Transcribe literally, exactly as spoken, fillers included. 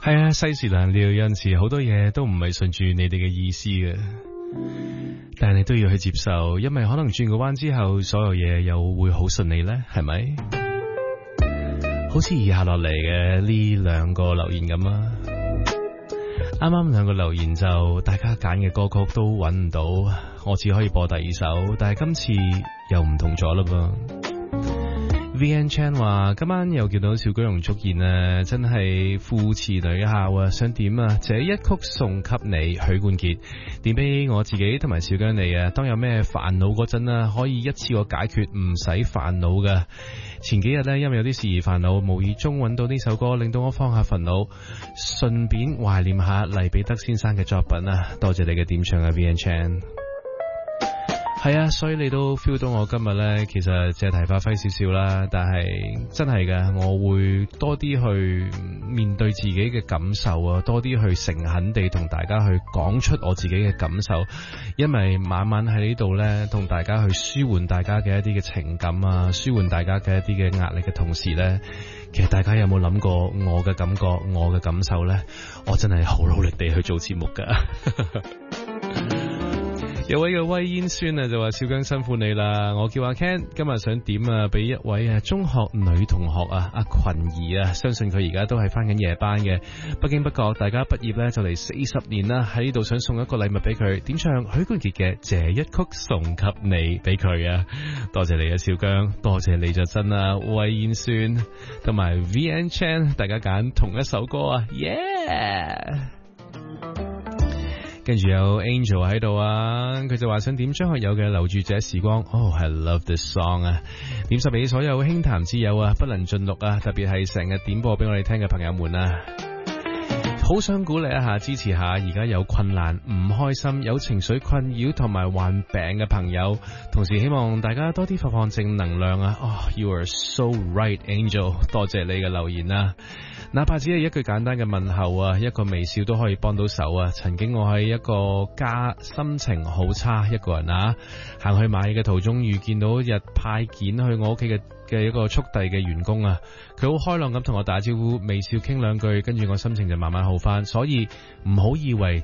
係啊，世事難料，有陣時好多嘢都唔係順住你哋嘅意思嘅，但係你都要去接受，因為可能轉個彎之後，所有嘢又會好順利呢，係咪？好似以下落嚟嘅呢兩個留言咁啊，啱啱兩個留言就大家揀嘅歌曲都揾唔到，我只可以播第二首，但係今次又唔同咗啦噃。V N Chan 話今晚又見到小居容出現啊，真係父慈女孝啊！想點啊？這一曲送給你，許冠傑，點俾我自己同埋小姜你啊！當有咩煩惱嗰陣啊，可以一次過解決，唔使煩惱噶。前幾日呢，因為有啲事而煩惱，無意中揾到呢首歌，令到我放下煩惱，順便懷念下黎彼得先生嘅作品啊！多謝你嘅點唱啊 ，V N Chan。係啊，所以你都 feel 到我今日呢，其實借題發揮少少啦，但係真係嘅，我會多啲去面對自己嘅感受啊，多啲去誠懇地同大家去講出我自己嘅感受，因為晚晚喺呢度呢，同大家去舒緩大家嘅一啲嘅情感啊，舒緩大家嘅一啲嘅壓力嘅同時呢，其實大家有冇諗過我嘅感覺，我嘅感受呢？我真係好努力地去做節目噶。有位嘅威煙孫啊就話小姜辛苦你啦，我叫阿 Ken， 今日想點啊俾一位啊中學女同學啊阿群兒啊，相信佢而家都係翻緊夜班嘅，不經不覺大家畢業呢就嚟四十年啦，喺呢度想送一個禮物俾佢，點唱許冠傑嘅這一曲送給你俾佢啊，多謝你啊小姜，多謝你就真啊威煙孫同埋 V N Chan， 大家揀同一首歌啊，耶、yeah!跟住有 Angel 喺度啊，佢就話想點張學友嘅留住這時光。哦、oh, I love this song 啊，點十俾所有輕談之友啊，不能盡錄啊，特別係成日點播俾我哋聽嘅朋友們啊，好想鼓勵一下，支持下而家有困難、唔開心、有情緒困擾同埋患病嘅朋友，同時希望大家多啲發放正能量啊。哦、oh, You are so right, Angel， 多謝你嘅留言啊。哪怕只係一句簡單嘅問候啊，一個微笑都可以幫到手啊。曾經我喺一個家心情好差一個人啊，行去買嘢嘅途中遇見到日派件去我屋企嘅嘅一個速遞嘅員工啊，佢好開朗咁同我打招呼，微笑傾兩句，跟住我心情就慢慢好返。所以唔好以為